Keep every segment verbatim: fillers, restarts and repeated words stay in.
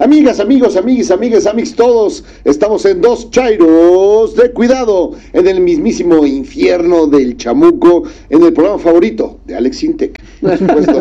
Amigas, amigos, amiguis, amigas, amigos, todos estamos en Dos Chairos de Cuidado, en el mismísimo infierno del Chamuco, en el programa favorito de Alex Sintek, por supuesto.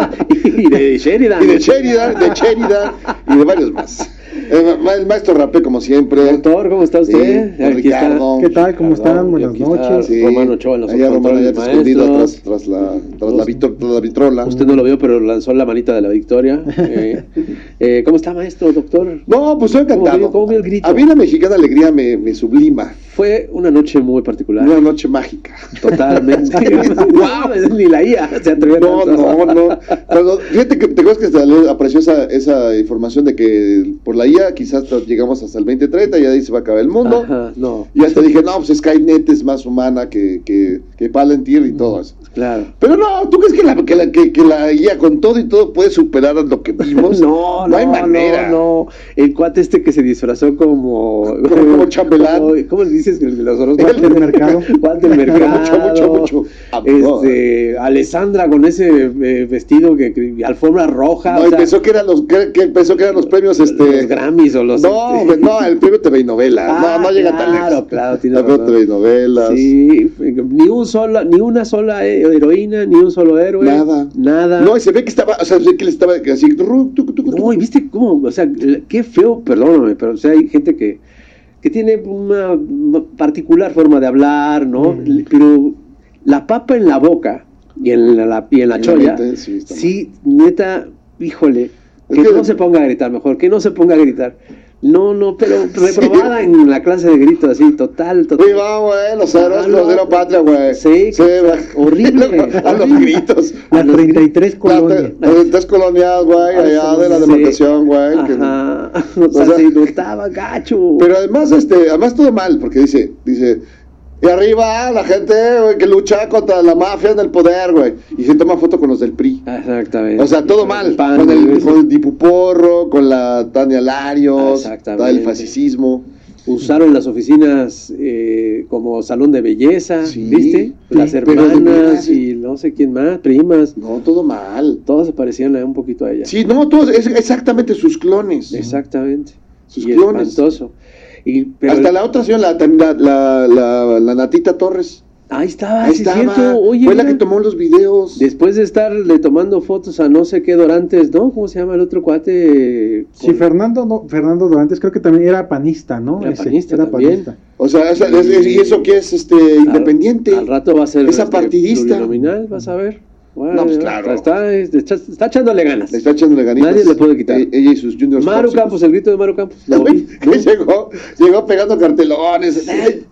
Y de Sheridan. Y de Sheridan, de Sheridan y de varios más. El maestro Rapé, como siempre. Doctor, ¿cómo está usted? Sí, aquí Ricardo. Está. ¿Qué tal? ¿Cómo están? Buenas noches. Sí. Romano Ochoa en los Allá Romano ya está escondido tras, tras, la, tras, la vitro, tras la vitrola. Usted no lo vio, pero lanzó la manita de la victoria. Eh, eh, ¿Cómo está, maestro, doctor? No, pues estoy encantado. ¿Cómo, cómo vio el grito? A mí la mexicana alegría me, me sublima. Fue una noche muy particular. Una noche mágica. Totalmente. ¡Wow! Ni la I A se atrevió a No, no, no. Cuando, fíjate que te acuerdas que apareció esa, esa información de que por la I A quizás llegamos hasta el veinte treinta y ahí se va a acabar el mundo. Ajá, no. Y hasta dije, no, pues Skynet es más humana que, que, que Palantir y todo eso. Claro. Pero no, ¿tú crees que la, que la, que, que la I A con todo y todo puede superar a lo que vimos? No, no, no hay manera. No, no. El cuate este que se disfrazó como... Como, como chambelán. Como, ¿cómo le dices? El de los oros. El del mercado. Cuate del mercado. Mucho, mucho, mucho. Este, Alessandra con ese eh, vestido que, que alfombra roja. No, o y sea, pensó que eran los, que, que pensó que eran los premios, este... Los Grammys o los... No, este... no, el premio T V y novela. Ah, no, no llega claro, tan lejos. Claro, claro, tiene el premio T V y novelas. Sí, ni un sola, ni una sola heroína, ni un solo héroe. Nada. Nada. No, y se ve que estaba, o sea, se ve que le estaba así... Tuc, tuc, tuc, no, y viste cómo, o sea, qué feo, perdóname, pero o sea, hay gente que, que tiene una particular forma de hablar, ¿no? Mm. Pero la papa en la boca y en la, la, y en la y cholla, neta, sí, sí, neta, híjole, que, que no se ponga a gritar mejor, que no se ponga a gritar. No, no, pero reprobada sí. En la clase de grito, así, total, total. Sí, va, güey, los héroes, los de la patria, güey. Sí, sí horrible. A los gritos. Las treinta y tres colonias. Las treinta y tres colonias, güey, allá de la sí. demarcación, güey. Ajá, que, o sea, o sea, se notaba gacho. Pero además, este, además todo mal, porque dice, dice... Y arriba la gente, güey, que lucha contra la mafia en el poder, güey. Y se toma foto con los del P R I. Exactamente. O sea, todo mal. El pan, con, el, con el Dipuporro, con la Tania Larios, el fascismo. Usaron las oficinas eh, como salón de belleza, sí, ¿viste? Sí, las hermanas y no sé quién más, primas. No, todo mal. Todos se parecían un poquito a ella. Sí, no, todos, es exactamente sus clones. Exactamente. Sus y clones. Espantoso. Y, pero hasta el... la otra señora, la, la, la, la Natita Torres. Ahí estaba, Ahí sí estaba. Cierto. Oye, fue la que tomó los videos. Después de estarle tomando fotos a no sé qué Dorantes, ¿no? ¿Cómo se llama el otro cuate? Sí, con... Fernando no, Fernando Dorantes creo que también era panista, ¿no? Era Ese, panista era también. Panista. O sea, esa, es, es, ¿y eso qué es? este al, Independiente. Al rato va a ser esa este, partidista. Plurinominal, vas a ver. Bueno, no, pues claro. Está, está, está echándole ganas. Le está echándole ganitas. Nadie le puede quitar. Eh, ella y sus juniors. Maru tóxicos. Campos, el grito de Maru Campos. Lo vi, ¿no? llegó, llegó pegando cartelones.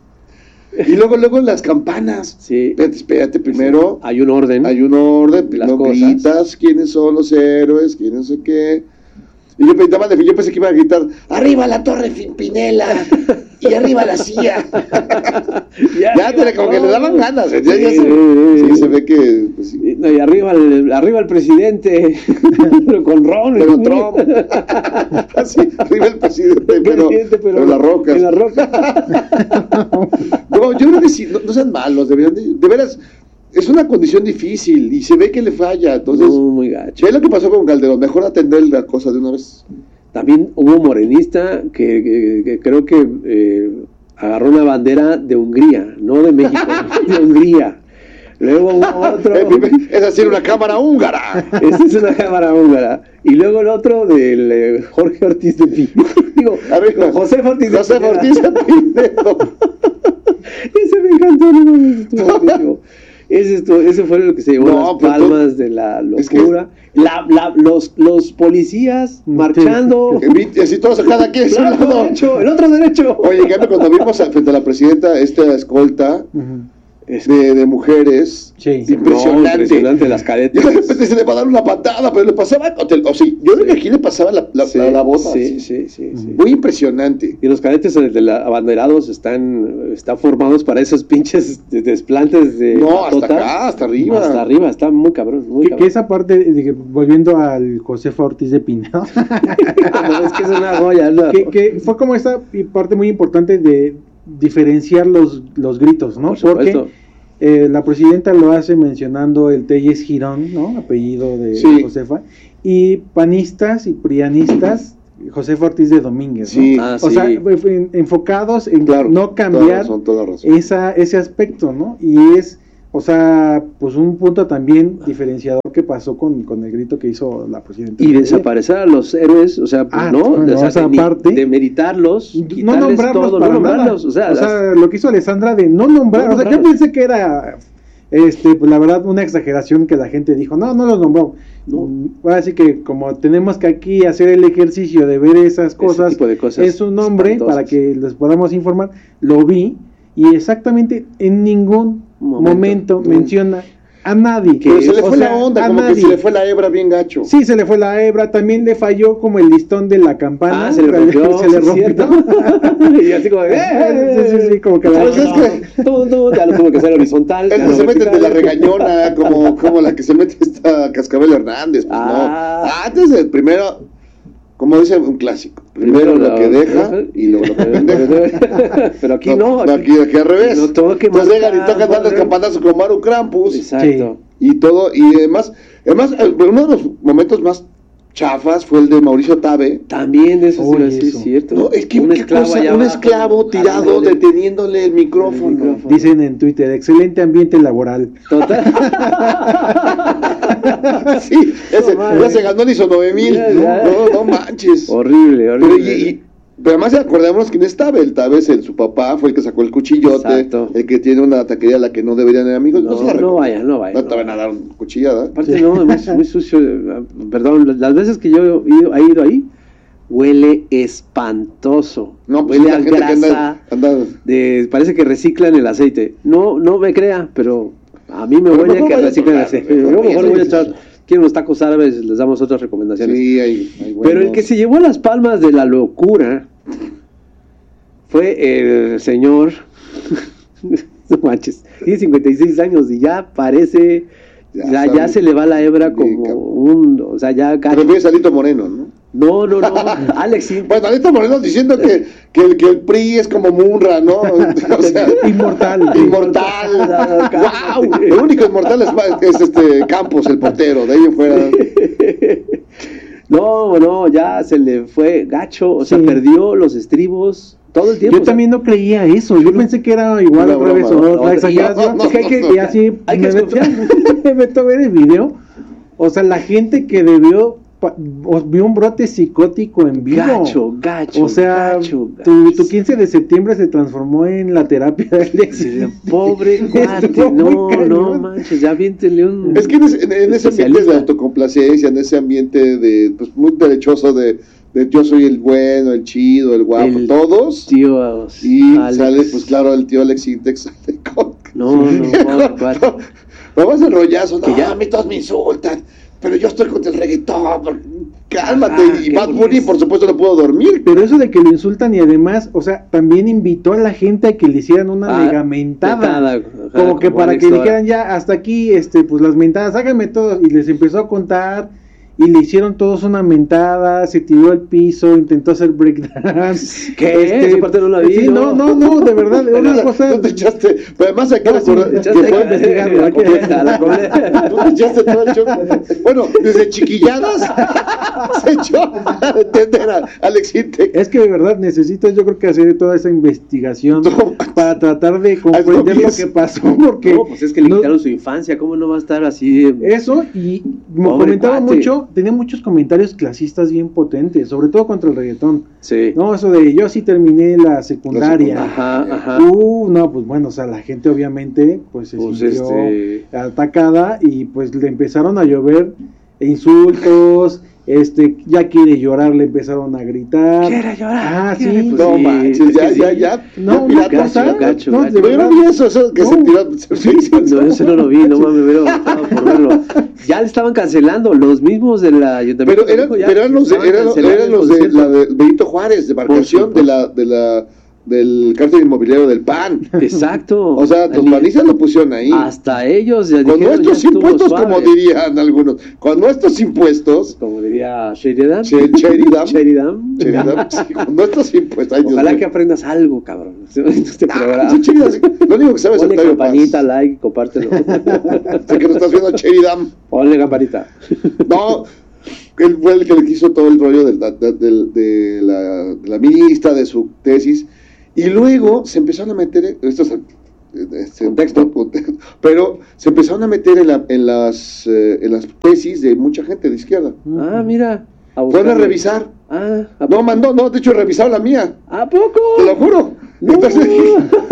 Y luego, luego las campanas. Sí. Espérate, espérate, primero. Sí. Hay un orden. Hay un orden. Las no cosas. Gritas quiénes son los héroes, quién no sé qué. Y yo pensaba, yo pensé que iba a gritar, arriba la Torre Pinela y arriba la C I A. ya, ya te, como que le daban ganas. Ya, ya sí, se, sí, sí, se ve que... Pues, sí. no, y arriba el, arriba el presidente, pero con Ron. Pero Trump. sí, arriba el presidente, pero, presidente, pero, pero la roca. En la roca. no, yo creo que sí, no, no sean malos, deberían de, de veras... Es una condición difícil y se ve que le falla, entonces... No, muy gacho. Ve lo que pasó con Calderón, mejor atender la cosa de una vez. También hubo un morenista que, que, que creo que eh, agarró una bandera de Hungría, no de México, de Hungría. Luego hubo otro... es decir, una cámara húngara. Esa es una cámara húngara. Y luego el otro del eh, Jorge Ortiz de Pinedo. Digo, Arriba, José Ortiz de José Ortiz de Pinedo. Ese me encantó, no, no, Ese, estuvo, ese fue lo que se llevó no, las palmas tú, de la locura. Es que, la, la, los, los policías marchando. Así todos cada quien es un lado. Derecho, el otro derecho. Oye, cuando vimos a, frente a la presidenta esta escolta uh-huh. de, de mujeres, sí. impresionante. No, impresionante las cadetas. Y de repente se le va a dar una patada, pero le pasaba. O sea, yo creo que aquí le pasaba la, la, sí, la, la bota. Sí, sí, sí, sí. Muy impresionante. Y los cadetes de la, abanderados están, están formados para esos pinches desplantes de. No, hasta acá, hasta arriba. Hasta arriba, está muy cabrón. Muy que, cabrón. que esa parte, de, volviendo al Josefa Ortiz de Pinedo. no, es que es una joya. No. que, que fue como esa parte muy importante de diferenciar los, los gritos, ¿no? Por Porque eh, la presidenta lo hace mencionando el Telles Girón, ¿no? Apellido de sí. Josefa. Y panistas y prianistas José Ortiz de Domínguez, Sí. ¿no? Ah, O sí. sea, en- enfocados en Claro, no cambiar toda razón, toda razón. esa, ese aspecto, ¿no? Y es, o sea, pues un punto también diferenciador que pasó con, con el grito que hizo la presidenta. Y desaparecer a los héroes, o sea, pues, Ah, ¿no? bueno, O sea, esa de, parte. de meditarlos, No quitarles nombrarlos todo, para no nada. nombrarlos, o sea, las- lo que hizo Alessandra de no nombrar, No o sea, yo nombrarlos. pensé que era, este, pues la verdad, una exageración que la gente dijo, no, no los nombró. No. Ahora sí que como tenemos que aquí hacer el ejercicio de ver esas cosas, tipo de cosas es su nombre espantosas. para que les podamos informar, lo vi y exactamente en ningún Momento. momento, No. menciona a nadie. Pero se le O fue sea, la onda, a como que nadie. se le fue la hebra bien gacho. Sí, se le fue la hebra, también le falló como el listón de la campana. Ah, se le rompió, se le sí, rompió. cierto. Y así como, ¡eh! Sí, sí, sí, como que la- Pues es que- Tú, tú, ya lo tuvo que hacer horizontal. Es ya que lo se meten de la vertical. regañona, como, como la que se mete esta Cascabel Hernández. Pues Ah. no. Antes de primero, como dice un clásico, primero lo que deja y luego lo que pendeja. Pero aquí no. Aquí, aquí al revés. No, todo que Entonces llegan y marcar, tocan dando el poner- campanazo con Maru Krampus Exacto. y todo. Y además, además, eh, uno de los momentos más chafas fue el de Mauricio Tabe. También de eso sí, Oye, sí es eso. cierto. No, es que un qué esclavo cosa, allá un abajo, esclavo tirado jalándole. deteniéndole el micrófono. El micrófono. Dicen en Twitter, excelente ambiente laboral. Total. Sí, ese, No, madre. ya se ganó, le hizo nueve mil. Ya, No, ya. no, no manches. Horrible, Pero, horrible. y, y- pero además acordémonos quién es Tabe. El Tabe es el, su papá, fue el que sacó el cuchillote, Exacto. el que tiene una taquería a la que no deberían tener amigos. No, No, se la no recomiendo. vayan, no vayan, No no te van a dar una cuchillada. Aparte, Sí. no, muy, muy sucio. eh, Perdón, las veces que yo he ido, he ido ahí, huele espantoso. No, pues huele es la a gente que grasa. anda, anda- De, parece que reciclan el aceite. No, no me crea, pero a mí me Pero huele mejor que vaya a reciclan el probar, aceite. mejor Yo vaya mejor a voy a probar. echar. Quiero unos tacos árabes, les damos otras recomendaciones. Sí, hay, hay Pero el buenos. que se llevó las palmas de la locura fue el señor. No manches, tiene cincuenta y seis años y ya parece. Ya Ya, sabe. ya se le va la hebra Sí, como cabrón. un. O sea, ya gacho. Prefieres a Alito Moreno, ¿no? No, no, no. Alex, sí. Bueno, Alito Moreno diciendo que, que, el, que el P R I es como Munra, ¿no? O sea, Inmortal. inmortal. ¡Wow! El único inmortal es, es este Campos, el portero. De ahí en fuera. No, no, ya se le fue gacho. O sea, Sí. perdió los estribos todo el tiempo. Yo o sea, también no creía eso. Yo pensé que era igual Una otra vez broma, o ¿no? otra exageración. No, no, Es que hay que- no, no. y así Hay que me, meto, me meto a ver el video. O sea, la gente que debió pa- o- vio un brote psicótico en vivo. Gacho, gacho. O sea, gacho, tu, gacho. tu quince de septiembre se transformó en la terapia del Sí, éxito. pobre cuate, Estuvo muy no, cañón. no manches, ya viéntele un. Es que en ese, en ese ambiente de especialista. autocomplacencia, en ese ambiente de, pues, muy derechoso de, de yo soy el bueno, el chido, el guapo, El todos. Tío Y Alex. sale, pues claro, el tío Alex Sintex sale con... No, no, pobre cuate. Vamos el rollazo, Que no, ya- a mí todos me insultan, pero yo estoy contra el reggaetón, cálmate. Ajá, y qué Bad Bunny, bonito. por supuesto, no pudo dormir. Pero eso de que lo insultan y además, o sea, también invitó a la gente a que le hicieran una Ah, mega mentada. mentada, ajá, como que como para Alex que Lora. dijeran ya hasta aquí, este, pues las mentadas, háganme todos. Y les empezó a contar y le hicieron todos una mentada, se tiró al piso, intentó hacer breakdance. ¿Qué? Esa parte no la vi, Sí, no, no, no, de verdad, No, una no, cosa. no te echaste, pero además hay que No, sí, recordar te que echaste fue- que investigarlo, la hay que- completa, la completa. Tú te echaste todo el show. Bueno, desde chiquilladas se echó a entender a Alex Sintek. Es que de verdad necesitas, yo creo que hacer toda esa investigación No, para tratar de comprender lo Algo que pasó, porque No, pues es que le no- quitaron su infancia, ¿cómo no va a estar así? eso, y me Pobre comentaba cuate. mucho, tenía muchos comentarios clasistas bien potentes, sobre todo contra el reggaetón. Sí. No, eso de yo sí terminé la secundaria. Ajá, ajá. Uh, no, pues bueno, o sea, la gente obviamente pues se Pues, sintió este- atacada y pues le empezaron a llover insultos, este, ya quiere llorar, le empezaron a gritar. Quiere llorar. Ah, quiere, sí. pues, No sí, manches, es ya, que ya, sí. ya. No, ya, una pirata. cosa, gacho, no, gacho. de Pero yo no verdad. vi eso, eso que No. se tiró. se- se- No, ese no lo vi, no mames, me hubiera gustado por verlo. Ya le estaban cancelando, los mismos del ayuntamiento. Pero eran, dijo ya, pero eran los de, estaban eran, cancelando eran el los de concierto. la de Benito Juárez, de marcación de supuesto. la, de la, del cártel inmobiliario del P A N. Exacto. O sea, los Ahí- panistas lo pusieron ahí. Hasta ellos ya Con dijeron, nuestros ya estuvo impuestos, suave. como dirían algunos, con nuestros impuestos, Como diría Sheridan. Che- Sheridan, Sheridan. Sheridan, sí, con nuestros impuestos, ay, Dios Ojalá mío. que aprendas algo, cabrón. En este Ah, programa. sí, Sheridan, sí. Lo único que sabes es Ponle Octavio Paz. campanita, like, compártelo. Sé que no estás viendo Sheridan. Ponle campanita. No, él fue el que le hizo todo el rollo de la, de, de, de la, de la ministra, de su tesis, y luego se empezaron a meter, esto es este, contexto, pero se empezaron a meter en, la, en, las, eh, en las tesis de mucha gente de izquierda. Ah, mira. Fueron a revisar. Ah, ¿a no, mandó, no, de hecho revisaron la mía. ¿A poco? Te lo juro. No. Entonces dije,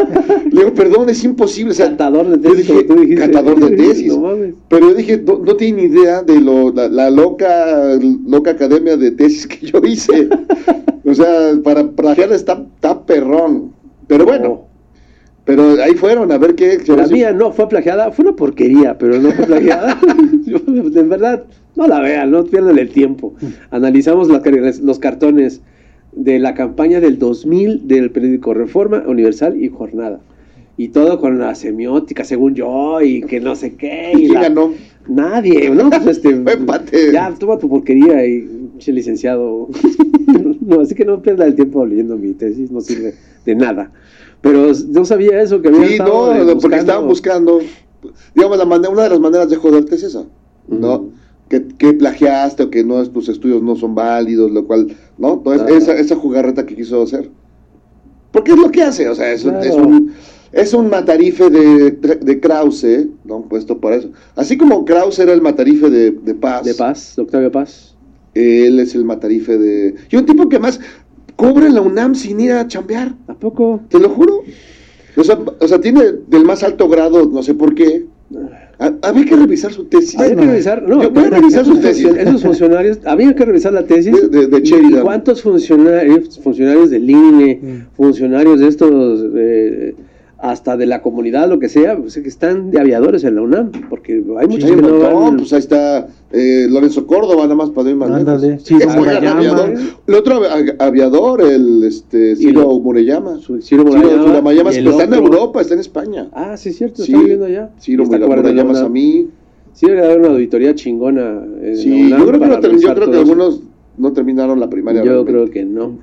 le digo, perdón, es imposible. O sea, catador de tesis. Dije, tú dijiste. Catador de tesis. No mames. Pero yo dije, no, no tiene ni idea de lo, la, la loca, loca academia de tesis que yo hice. O sea, para plagiar está, está perrón. Pero bueno. Oh. Pero ahí fueron a ver qué. La mía no fue plagiada, fue una porquería, pero no fue plagiada. De verdad, no la vean, no pierdan el tiempo. Analizamos los, los cartones de la campaña del dos mil del periódico Reforma, Universal y Jornada. Y todo con la semiótica, según yo, y que no sé qué. ¿Y quién la... ganó? Nadie, ¿no? Pues este, ya, toma tu porquería y che, licenciado. No, así que no pierda el tiempo leyendo mi tesis, no sirve de nada. Pero no sabía eso, que había sí, no, eh, buscando... porque estaban buscando, digamos, la manera, una de las maneras de joderte es esa, ¿no? Uh-huh. Que, que plagiaste o que no, tus estudios no son válidos, lo cual, ¿no? Entonces, claro. esa, esa jugarreta que quiso hacer. Porque es lo que hace, o sea, es, claro. es un... Es un matarife de, de Krause, ¿no? Puesto por eso. Así como Krause era el matarife de, de Paz. De Paz, de Octavio Paz. Él es el matarife de... Y un tipo que más cubre la UNAM sin ir a chambear. ¿A poco? Te lo juro. O sea, o sea tiene del más alto grado, no sé por qué. Había que revisar su tesis. Había que revisar, no, yo voy a revisar su tesis. Esos funcionarios, había que revisar la tesis. De, de, de Sheridan. ¿Cuántos funcionarios, funcionarios del I N E, mm. funcionarios de estos... Eh, hasta de la comunidad, lo que sea, pues, que están de aviadores en la UNAM, porque hay muchos sí, que no van... No, pues ahí está eh, Lorenzo Córdoba, nada más para ir más lejos. Sí, aviador. El otro aviador, el este, Ciro lo, Murayama. Ciro Murayama. Ciro Murayama está en Europa, está en España. Ah, sí, es cierto, sí, está viviendo allá. Ciro Murayama a mí. Sí, debería haber una auditoría chingona. En sí, la UNAM yo creo que, no term- yo creo que algunos no terminaron la primaria. Yo realmente. creo que no.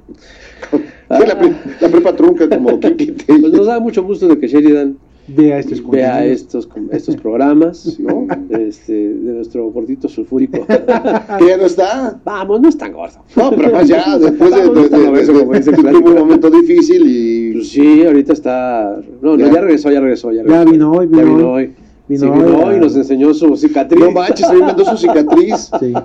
Ah, la, pre- la prepa trunca como Quiquite. Pues nos da mucho gusto de que Sheridan vea estos, vea estos, estos programas, ¿no? Este, de nuestro gordito sulfúrico. Que ya no está. Vamos, no es tan gordo. No, pero más ya, después Vamos, de, de, de, de, de, de, de un momento difícil y... Pues sí, ahorita está... No, no, ya, ya regresó, ya regresó, ya regresó. Ya vino hoy, vino, ya vino hoy. Vino, sí, vino hoy y nos enseñó su cicatriz. No manches, se inventó su cicatriz. Sí,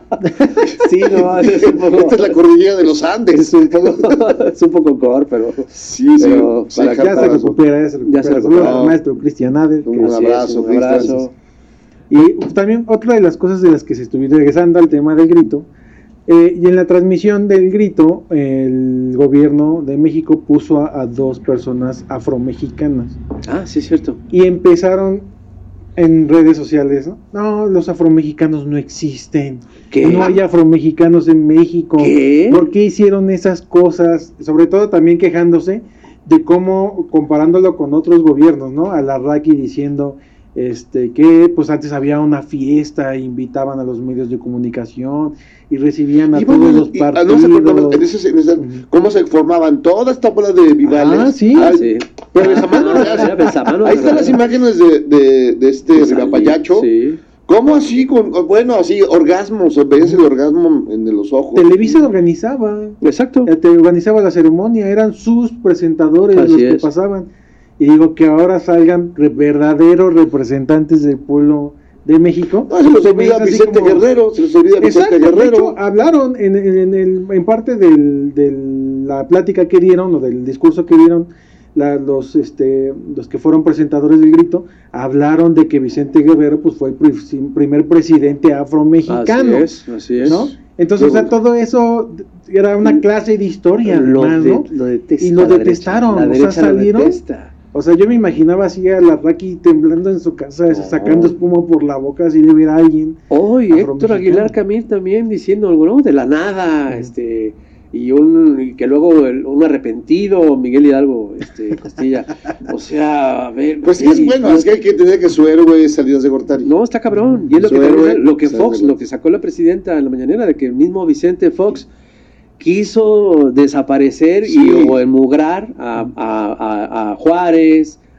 sí no, es un poco, esta es la cordillera de los Andes. Es un poco, es un poco core, pero... Sí, sí. Pero sí para ya, se recupera, ya se recupera. Ya se recupera. No. Maestro Cristian Ader. Un abrazo, un abrazo. Y también otra de las cosas de las que se estuvieron regresando al tema del grito, eh, y en la transmisión del grito, el gobierno de México puso a, a dos personas afromexicanas. Ah, sí, es cierto. Y empezaron en redes sociales, ¿no? No, los afromexicanos no existen. ¿Qué? No hay afromexicanos en México. ¿Qué? ¿Por qué hicieron esas cosas? Sobre todo también quejándose de cómo, comparándolo con otros gobiernos, ¿no? A la Raki diciendo este que pues antes había una fiesta, e invitaban a los medios de comunicación y recibían a y todos bueno, los y, partidos. No en ese, en ese, uh-huh. ¿Cómo se formaban toda esta bola de vivales? Ah, sí. Ah, sí. Pero Besamano, ah, Besamano, ahí están las imágenes de, de, de este Rivapayacho. Sí. ¿Cómo así? Con, bueno, así, orgasmos, ves el orgasmo en los ojos. Televisa organizaba. Exacto. Te organizaba la ceremonia, eran sus presentadores así los que es. pasaban. Y digo que ahora salgan re- verdaderos representantes del pueblo de México. No, se los olvida Vicente como... Guerrero, se los olvida Vicente Exacto, Guerrero. De hecho, hablaron en, en, el, en parte del, de la plática que dieron, o del discurso que dieron, la, los, este, los que fueron presentadores del grito, hablaron de que Vicente Guerrero pues fue el pr- primer presidente afromexicano. Así es, así es. ¿no? Entonces, o sea, todo eso era una clase de historia, lo, más, de, ¿no? lo detesta, y lo detestaron, la o sea, salieron. O sea, yo me imaginaba así a la Raki temblando en su casa, oh. sacando espuma por la boca, así de ver a alguien. Oh, y Héctor Aguilar Camil también diciendo algo, ¿no? De la nada, sí. este, y un y que luego el, un arrepentido, Miguel Hidalgo, este, Costilla. O sea, a ver. Pues sí, es bueno, es que hay que tener que su héroe es Salinas de Gortari. No, está cabrón. Y es lo que, héroe, lo que Fox, lo que sacó la presidenta en la mañanera, de que el mismo Vicente Fox quiso desaparecer sí. y o emugrar a, a, a, a Juárez,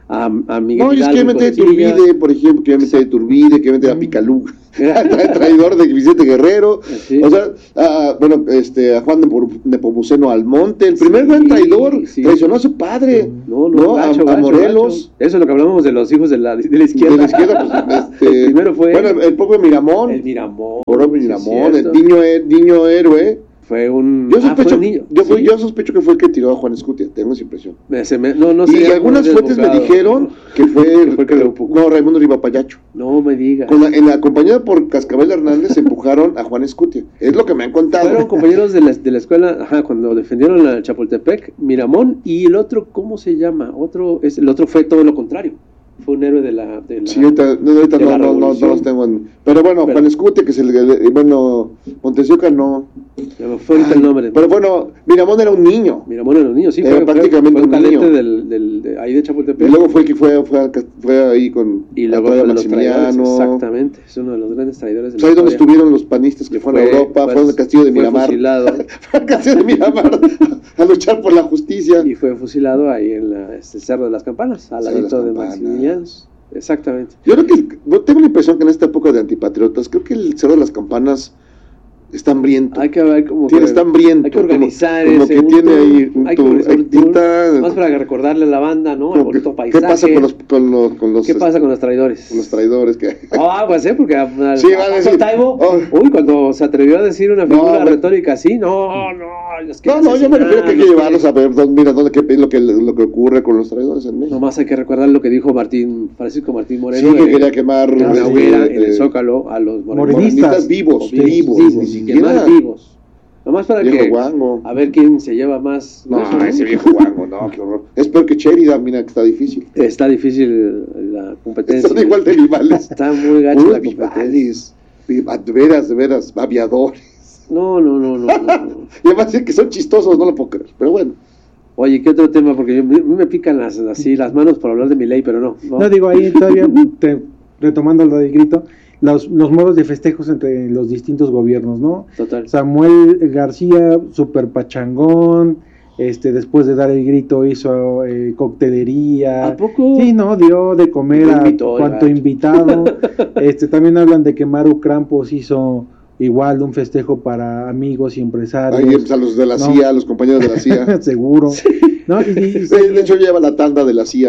a, a Miguel No, y es que Hidalgo, mete de Cosilla. Turbide, por ejemplo, que mete de Turbide, que mete a Picaluga, traidor de Vicente Guerrero, Sí. o sea, a, bueno, este, a Juan Nepomuceno Almonte, el primer Sí, gran traidor, sí. traicionó a su padre, No, no, A- gacho, a, gacho, Morelos. gacho. Eso es lo que hablamos de los hijos de la, de la izquierda. De la izquierda, pues, este, El primero fue bueno, el, el propio Miramón, el Miramón. el propio sí, Miramón, cierto. el niño, he- niño héroe. Fue un. Yo ah, fue sospecho, un niño. yo, fui- Sí. yo sospecho que fue el que tiró a Juan Escutia, tengo esa impresión. Me- se me- no, no Y sería algunas muy fuentes me desbocado. dijeron que fue, Que fue el que lo empujó. no, Raimundo Rivapayacho. No me digas. Con la, en la acompañada por Cascabel Hernández empujaron a Juan Escutia. Es lo que me han contado. Fueron compañeros de la, de la escuela, ajá, cuando defendieron a Chapultepec, Miramón, y el otro, ¿cómo se llama? Otro, es, el otro fue todo lo contrario. Fue un héroe de la. De la Sí, ahorita, no, ahorita de no, la no, no, no revolución. los tengo en... Pero bueno, Pero- Juan Escutia, que es el... el- bueno, Montesiuca no. Fue ahorita el nombre. Pero bueno, Miramón era un niño. Miramón era un niño, sí, Era fue, prácticamente fue, fue un cadete niño. del, del, de, ahí de Y Chapultepec. luego fue el que fue, fue, al cas- fue ahí con... Y luego Antonio fue los traidores, Maximiliano. exactamente. Es uno de los grandes traidores de Pues la ahí donde historia. estuvieron los panistas que fueron a Fue- Europa, fue- fueron al castillo de fue Miramar. fusilado. Fue al castillo de Miramar a luchar por la justicia. Y fue fusilado ahí en la, este Cerro de las Campanas, al Cerro de las ladito de Campanas. Maximiliano. Exactamente. Yo creo que, el- yo tengo la impresión que en esta época de antipatriotas, creo que el Cerro de las Campanas está hambriento. Hay que ver como Tiene, que, está hambriento. hay que organizar como, como ese, que un tiene tour, ahí un hay que tour. organizar un Ahí tour, está- más para recordarle a la banda, ¿no? El como bonito que- paisaje. ¿Qué pasa con los, con los, con los, ¿Qué pasa con los traidores? con los traidores? Que... Ah, pues sí, porque al, Sí, van a decir, Taibo, oh. uy, cuando se atrevió a decir una figura No, me- retórica así, no, no, los que No, no, yo me refiero que hay que los llevarlos a ver, dónde- mira, dónde, qué es lo que, lo que ocurre con los traidores en México. Nomás hay que recordar lo que dijo Martín, Francisco Martín Moreno. Sí, que de- quería quemar en la este, hoguera, en el eh, Zócalo, a los Morenistas. morenistas vivos, Sí, vivos, vivos, ni y siquiera quemar vivos. Nomás para viejo que, guango. a ver quién se lleva más. No, eso, ese viejo guango, no, qué horror. Es peor que Cherida, mira que está difícil. Está difícil la competencia. Están igual de animales. Está muy gacho Uy, la competencia. vivales, viva- de veras, de veras, aviadores. No, no, no, no, no, no. Y además dicen que son chistosos, no lo puedo creer, pero bueno. Oye, ¿qué otro tema? Porque yo- a mí me pican las, así las manos por hablar de mi ley, pero no. No, No, digo, ahí todavía, te- retomando lo del grito, los, los modos de festejos entre los distintos gobiernos, ¿no? total. Samuel García, super pachangón, este, después de dar el grito hizo eh, coctelería. ¿A poco? Sí, no, dio de comer Lo a invitó, cuanto gacho. invitado. Este, también hablan de que Maru Campos hizo igual un festejo para amigos y empresarios. Ahí pues, a los de la No. C I A, a los compañeros de la C I A. Seguro. ¿No? Y- y- Sí, de hecho lleva la tanda de la C I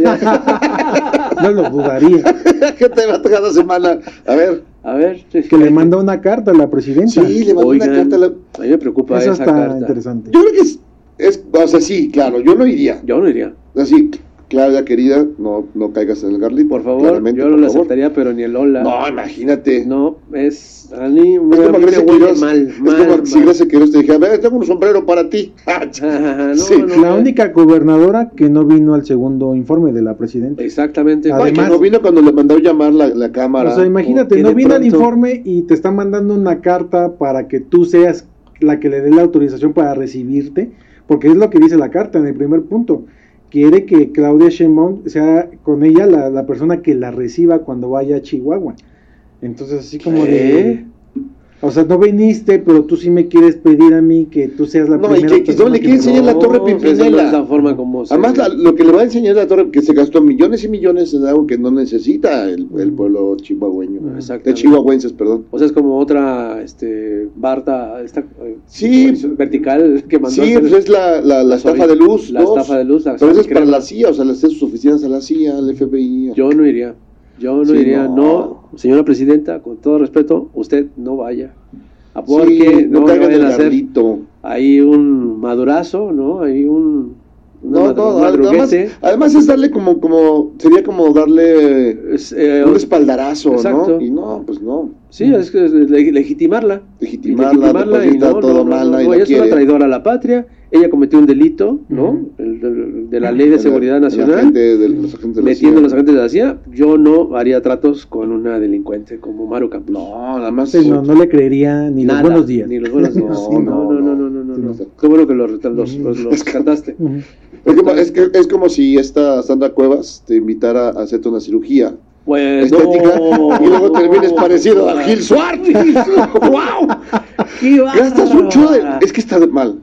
A. no lo dudaría. ¿Qué te va a tocar la semana? A ver. A ver. Que le mandó una carta a la presidenta. Sí, le mandó una Oigan, carta a la... a mí me preocupa Eso esa está carta. interesante. Yo creo que es, es... O sea, sí, claro, yo no iría. Yo no iría. Así, Claudia, querida, no, no caigas en el garlito. Por favor, claramente, yo no por lo favor. aceptaría, pero ni el hola. No, imagínate. No, es... A mí, Es como a mí Grecia me huele Quiroz, mal, es mal, como si mal. Grecia Quiroz te dije, a ver, tengo un sombrero para ti. Ajá, no, Sí, no, La no. única gobernadora que no vino al segundo informe de la presidenta. Exactamente. Además- Ay, que no vino cuando le mandó llamar la, la cámara. O sea, imagínate, porque no de vino al pronto- informe y te están mandando una carta para que tú seas la que le dé la autorización para recibirte, porque es lo que dice la carta en el primer punto. Quiere que Claudia Sheinbaum sea con ella la, la persona que la reciba cuando vaya a Chihuahua. Entonces, así como ¿Eh? de... O sea, no viniste, pero tú sí me quieres pedir a mí que tú seas la No, y primera que- que persona no le que quiere me enseñar lo- la torre No, pues, Pimpinela. no es la forma como se... Además, la- lo que le va a enseñar la torre, que se gastó millones y millones en algo que no necesita el, el pueblo chihuahueño. Exactamente. De chihuahuenses, perdón. O sea, es como otra, este, Barta, esta eh, Sí. vertical que mandó Sí, a hacer pues es la, la, la estafa de luz. La dos. estafa de luz. la Pero eso es para crema. la C I A, o sea, le hace sus oficinas a la C I A, al F B I. Yo no iría. Yo no Sí, iría. no. No. señora presidenta, con todo respeto, usted no vaya. A Sí, porque no no, le caigan en vayan a el hacer garlito. ahí un madurazo, ¿no? Ahí un... una No, madru- no, un además, madruguete. además es darle como, como, sería como darle Es, eh, un espaldarazo, exacto. ¿no? Y no, pues no. Sí, es que es le- legitimarla. Legitimarla, legitimarla después y está no, todo no, mal, no, nadie no, la ella es una quiere. traidora a la patria, ella cometió un delito, ¿no? Ujú. El de, de la ley de El- seguridad el nacional, agente de los agentes de la metiendo a C los I A. agentes de la C I A. Yo no haría tratos con una delincuente como Maru Campos. No, nada más. Sí, no, no le creería ni Nada, los buenos días. Ni los buenos días. No, Sí, no, no, no, no, no. no, no, no, Sí, no. no. Qué bueno que los, los, los, los rescataste. Ujú. Es, como, es, que, es como si esta Sandra Cuevas te invitara a hacerte una cirugía Pues estética no. y luego termines parecido a Gil Suárez. ¡Wow! ¡Qué Gastas un bárbara! chulo de... Es que está mal.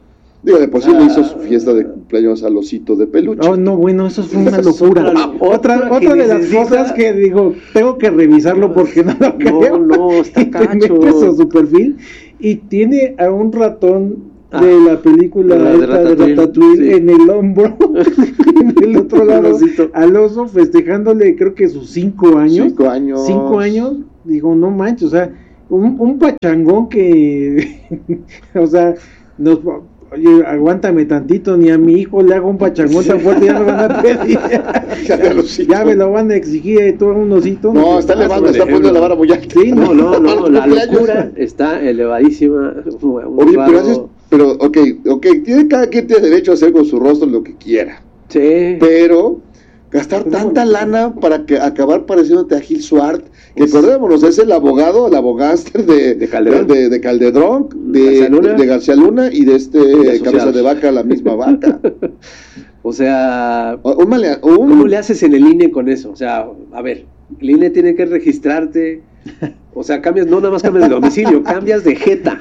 Digo, de por sí ah, le hizo su fiesta de cumpleaños al osito de peluche. Oh, no, bueno, eso fue una locura. otra otra, otra de las cosas que digo, tengo que revisarlo porque no lo creo. No, no, está cacho. Eso, su perfil, y tiene a un ratón ah, de la película de, la, esta de Ratatouille, de Ratatouille sí. en el hombro, en el otro lado, al oso festejándole, creo que sus cinco años. Cinco años. Cinco años, digo, no manches, o sea, un, un pachangón que, o sea, nos... Oye, aguántame tantito, ni a mi hijo le hago un pachangón tan fuerte, ya me van a pedir. Ya me lo van a exigir, todo un osito. No, está elevando, está poniendo la vara muy alta. Sí, no, no, no, la locura está elevadísima. Oye, pero, haces, pero, ok, ok, tiene, cada quien tiene derecho a hacer con su rostro lo que quiera. Sí. Pero gastar tanta lana para que acabar pareciéndote a Gil Swart, que acordémonos, es el abogado, el abogáster de, de Calderón, de, de, Calderón, de García Luna, de, de García Luna y de este de Cabeza de Vaca, la misma vaca. O sea, un malea, un... ¿cómo le haces en el I N E con eso? O sea, a ver, el I N E tiene que registrarte, o sea, cambias, no nada más cambias de domicilio, cambias de jeta.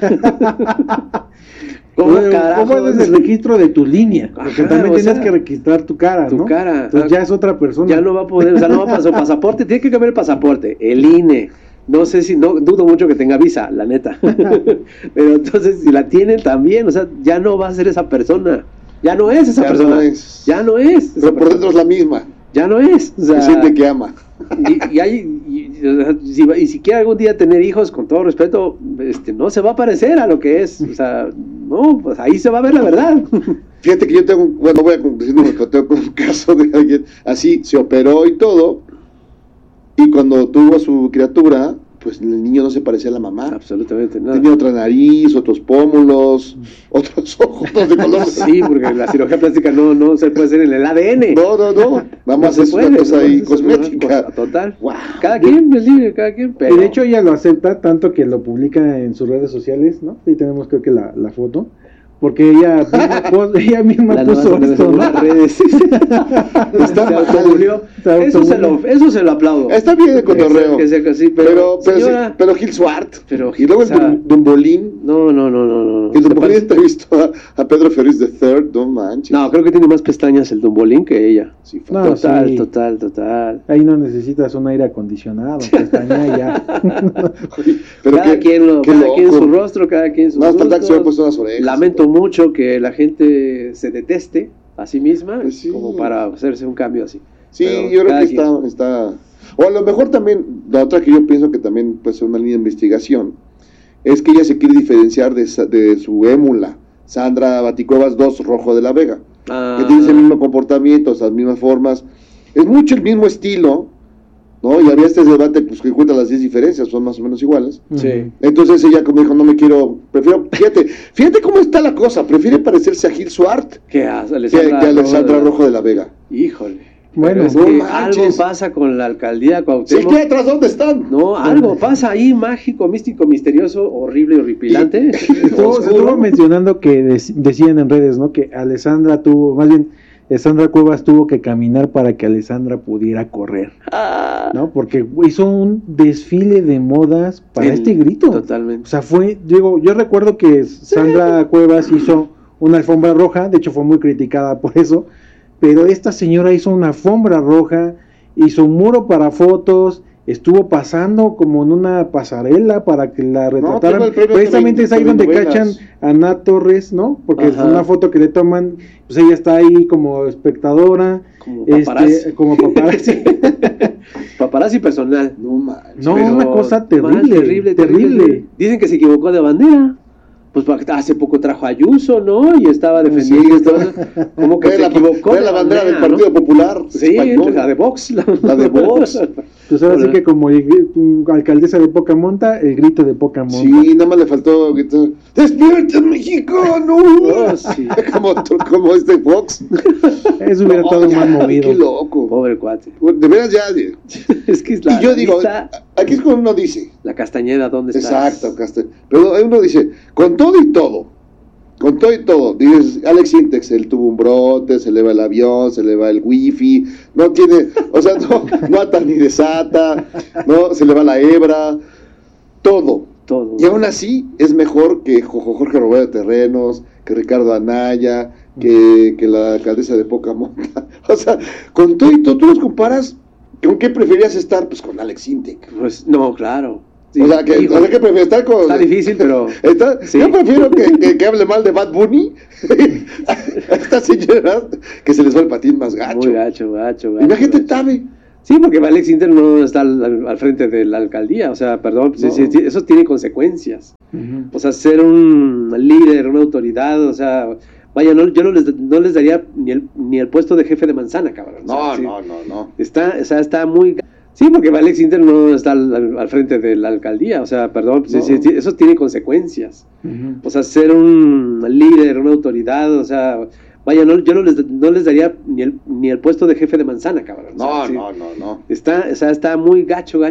¿Cómo, ¿Cómo es el registro de tu línea? Porque Ajá, también tienes sea, que registrar tu cara, tu ¿no? cara. Entonces ya es otra persona. Ya no va a poder, o sea, no va a pasar pasaporte, tiene que cambiar el pasaporte, el I N E. No sé si, no, dudo mucho que tenga visa, la neta. Pero entonces, si la tienen también, o sea, ya no va a ser esa persona. Ya no es esa ya persona. No es. Ya no es. Pero por dentro es la misma. Ya no es. O sea, se siente que ama. Y, y, hay, y, y, si, y si quiere algún día tener hijos, con todo respeto, este, no se va a parecer a lo que es. O sea, no, pues ahí se va a ver la verdad. Fíjate que yo tengo, bueno, voy a decirlo, pero tengo un caso de alguien así, se operó y todo, y cuando tuvo a su criatura, pues el niño no se parecía a la mamá. Absolutamente nada. Tenía otra nariz, otros pómulos, otros ojos, otros de color. Sí, porque la cirugía plástica no, no se puede hacer en el A D N. No, no, no. Nada más no es puede, una cosa ahí no, cosmética. Cosa, total. Wow. Cada quien es libre, cada quien. Pero... Y de hecho ella lo acepta tanto que lo publica en sus redes sociales, ¿no? Ahí tenemos creo que la, la foto. Porque ella misma, ella misma la puso esto, ¿no? Las redes. Está se autobulió. Eso se lo, eso se lo aplaudo. Está bien de cotorreo. Que sea, que sí, pero, pero, pero, señora, sí, pero Gil Swart. Pero y luego o sea, el Dumbolín. No, no, no, no, no. El Dumbolín entrevistó a, a Pedro Ferriz de Third, no manches. No, creo que tiene más pestañas el Dumbolín que ella. Sí, no, total, sí. total, total. Ahí no necesitas un aire acondicionado, pestaña ya. Oye, pero cada qué, quien lo, cada loco. quien su rostro, cada quien su no, rostro. No, hasta que se han puesto unas orejas. Lamento pero... mucho que la gente se deteste a sí misma, pues sí. como para hacerse un cambio así. Sí, pero yo creo que está, está... O a lo mejor también, la otra que yo pienso que también puede ser una línea de investigación, es que ella se quiere diferenciar de, de su émula, Sandra Baticuevas dos Rojo de la Vega, ah. que tiene ese mismo comportamiento, esas mismas formas, es mucho el mismo estilo, ¿no? Y había este debate, pues que cuenta las diez diferencias, son más o menos iguales. Sí. Entonces ella como dijo, no me quiero, prefiero, fíjate, fíjate cómo está la cosa, prefiere parecerse a Gil Swart que a Alessandra, que, que a Alessandra Rojo, Rojo de la Vega. Híjole. Bueno, es no que manches. Algo pasa con la alcaldía Cuauhtémoc. ¿Sí, qué atrás dónde están? No, algo pasa ahí, mágico, místico, misterioso, horrible, horripilante. Estuvo, estuvo mencionando que dec- decían en redes, ¿no? Que Alessandra tuvo, más bien, Alessandra Cuevas tuvo que caminar para que Alessandra pudiera correr, ah. ¿no? Porque hizo un desfile de modas para El, este grito. Totalmente. O sea, fue, digo, yo recuerdo que Sandra sí. Cuevas hizo una alfombra roja, de hecho fue muy criticada por eso, pero esta señora hizo una alfombra roja, hizo un muro para fotos, estuvo pasando como en una pasarela para que la retrataran. No, precisamente es ahí donde cachan a Nat Torres, ¿no? Porque Ajá. es una foto que le toman, pues ella está ahí como espectadora, como paparazzi, este, como paparazzi. Paparazzi personal. No manches. No, una cosa terrible, mal, terrible, terrible, terrible. Dicen que se equivocó de bandera. Pues hace poco trajo a Ayuso, ¿no? Y estaba defendiendo. Sí, estaba... Como que se la, equivocó. Era la bandera del Partido ¿no? Popular. Sí, la de Vox. La, la de Vox. Pues ahora sí que como tu alcaldesa de poca monta, el grito de poca monta. Sí, nada más le faltó gritar, ¡despierta, mexicano! Oh, sí. como, como este Vox. Eso hubiera estado no, más movido. Qué loco. Pobre cuate. De veras ya. Es que es la, y yo la digo, lista, aquí es cuando uno dice. La Castañeda, ¿dónde está? Exacto, Castañeda. Pero uno dice, con todo y todo, con todo y todo, dices, Alex Intex, él tuvo un brote, se le va el avión, se le va el wifi, no tiene, o sea, no, no ata ni desata, no, se le va la hebra, todo, todo. Y aún así es mejor que Jorge Robledo de Terrenos, que Ricardo Anaya, que, que la alcaldesa de Pocamonta. O sea, con todo y todo, tú los comparas, ¿con qué preferías estar? Pues con Alex Intec. Pues no, claro. Sí, o sea, que, o sea, que prefieres estar con... Está difícil, pero... Está, sí. Yo prefiero que, que, que hable mal de Bad Bunny a estas señoras que se les va el patín más gacho. Muy gacho, gacho, gacho. Imagínate gacho. Tabe. Sí, porque Alex Intec no está al, al frente de la alcaldía, o sea, perdón, no. sí, sí, eso tiene consecuencias. Uh-huh. O sea, ser un líder, una autoridad, o sea... Vaya, no, yo no les, no les daría ni el, ni el puesto de jefe de manzana, cabrón. No, o sea, sí, no, no, no. Está, o sea, está muy... Sí, porque Alex Intec no está al, al frente de la alcaldía, o sea, perdón, no. sí, sí, eso tiene consecuencias. Uh-huh. O sea, ser un líder, una autoridad, o sea... Vaya, no, yo no les, no les daría ni el, ni el puesto de jefe de manzana, cabrón. No, o sea, no, sí, no, no. Está, o sea, está muy gacho, gacho.